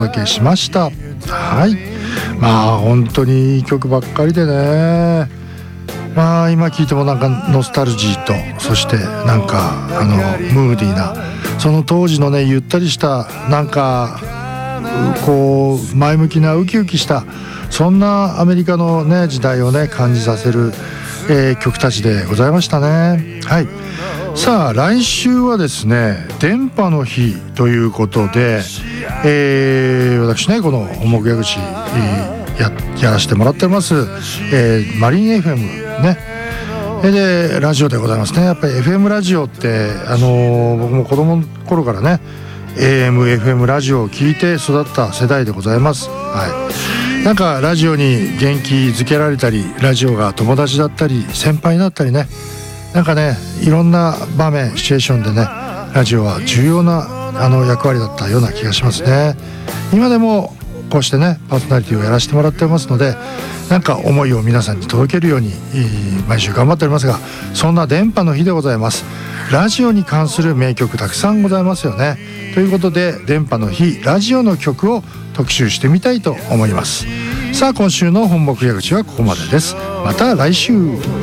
お届けしました。はい、まあ本当にいい曲ばっかりでね、まあ今聴いてもなんかノスタルジーと、そしてなんかムーディーな、その当時のねゆったりしたなんかこう前向きなウキウキしたそんなアメリカのね時代をね感じさせる、曲たちでございましたね。はい、さあ来週はですね電波の日ということで、私ねこの本木矢口、やらせてもらってます、マリン FM ねでラジオでございますね。やっぱり FM ラジオって、僕も子供の頃からね AM、FM ラジオを聞いて育った世代でございます。はい、なんかラジオに元気づけられたり、ラジオが友達だったり先輩だったりね、なんかねいろんな場面シチュエーションでねラジオは重要な役割だったような気がしますね。今でもこうしてねパーソナリティをやらせてもらってますので、なんか思いを皆さんに届けるように毎週頑張っておりますが、そんな電波の日でございます。ラジオに関する名曲たくさんございますよね。ということで電波の日ラジオの曲を特集してみたいと思います。さあ今週の本木矢口はここまでです。また来週。